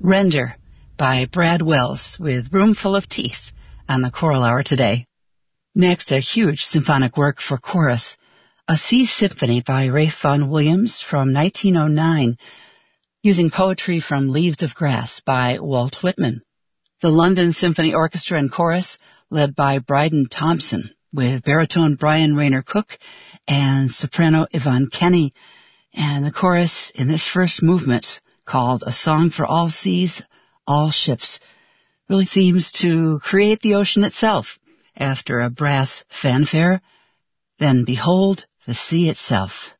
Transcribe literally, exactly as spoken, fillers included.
Render by Brad Wells with Roomful of Teeth on the Choral Hour today. Next, a huge symphonic work for chorus, a Sea Symphony by Ralph Vaughan Williams from nineteen oh nine, using poetry from Leaves of Grass by Walt Whitman. The London Symphony Orchestra and Chorus, led by Bryden Thompson, with baritone Brian Rayner Cook and soprano Yvonne Kenny, and the chorus in this first movement, called A Song for All Seas, All Ships, really seems to create the ocean itself after a brass fanfare. Then behold the sea itself.